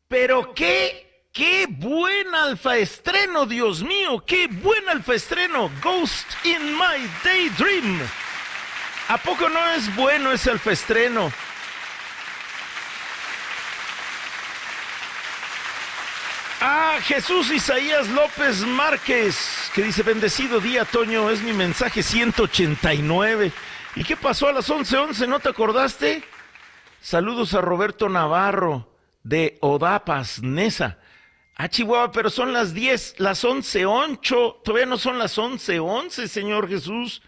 Pero qué buen alfaestreno, Dios mío, qué buen alfaestreno. Ghost in My Daydream. ¿A poco no es bueno ese alfaestreno? Jesús Isaías López Márquez, que dice, bendecido día, Toño, es mi mensaje 189. ¿Y qué pasó a las 11:11? ¿No te acordaste? Saludos a Roberto Navarro, de Odapas, Nesa. Chihuahua, pero son las 10, las 11:08, todavía no son las 11:11, Señor Jesús.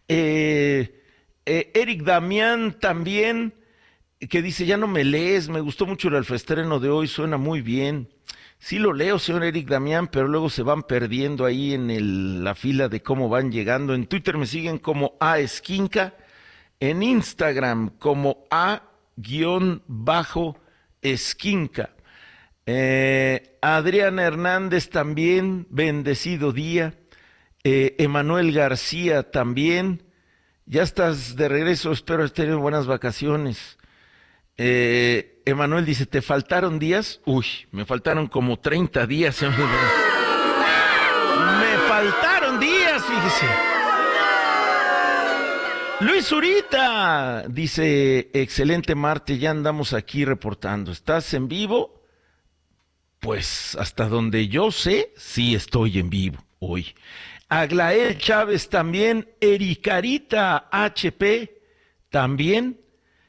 Eric Damián también, que dice, ya no me lees, me gustó mucho el alfaestreno de hoy, suena muy bien. Sí lo leo, señor Eric Damián, pero luego se van perdiendo ahí en la fila de cómo van llegando. En Twitter me siguen como Esquinca, en Instagram como A_Esquinca. Adriana Hernández también, bendecido día. Emanuel García también. Ya estás de regreso, espero tener buenas vacaciones. Emanuel dice, ¿te faltaron días? Uy, me faltaron como 30 días. Me faltaron días, fíjese. Luis Zurita dice, excelente Marte, ya andamos aquí reportando. ¿Estás en vivo? Pues hasta donde yo sé, sí estoy en vivo hoy. Aglael Chávez también, Ericarita HP también.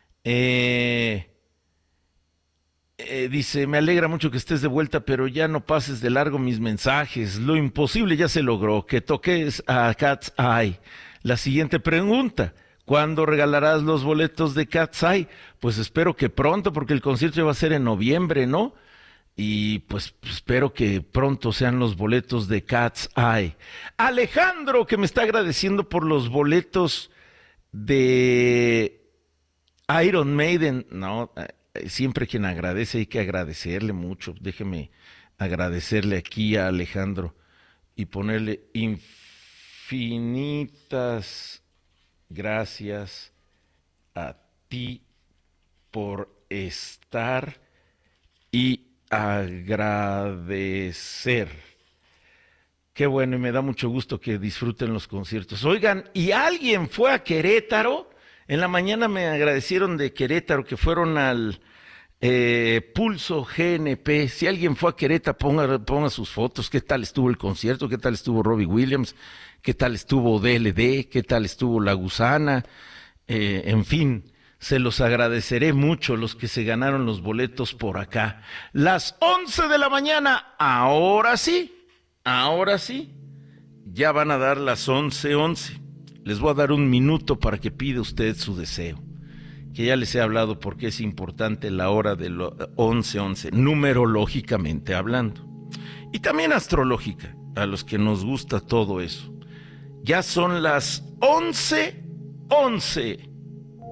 Dice, me alegra mucho que estés de vuelta, pero ya no pases de largo mis mensajes. Lo imposible ya se logró, que toques a Cat's Eye. La siguiente pregunta, ¿cuándo regalarás los boletos de Cat's Eye? Pues espero que pronto, porque el concierto va a ser en noviembre, ¿no? Y pues espero que pronto sean los boletos de Cat's Eye. Alejandro, que me está agradeciendo por los boletos de Iron Maiden. No, siempre quien agradece hay que agradecerle mucho. Déjeme agradecerle aquí a Alejandro y ponerle infinitas gracias a ti por estar y agradecer. Qué bueno, y me da mucho gusto que disfruten los conciertos. Oigan, ¿y alguien fue a Querétaro? En la mañana me agradecieron de Querétaro que fueron al Pulso GNP. Si alguien fue a Querétaro, ponga sus fotos. ¿Qué tal estuvo el concierto? ¿Qué tal estuvo Robbie Williams? ¿Qué tal estuvo DLD? ¿Qué tal estuvo La Gusana? En fin, se los agradeceré mucho los que se ganaron los boletos por acá. Las 11 de la mañana, ahora sí, ya van a dar las 11:11. Les voy a dar un minuto para que pida usted su deseo, que ya les he hablado porque es importante la hora de 11:11, numerológicamente hablando. Y también astrológica, a los que nos gusta todo eso. Ya son las 11:11.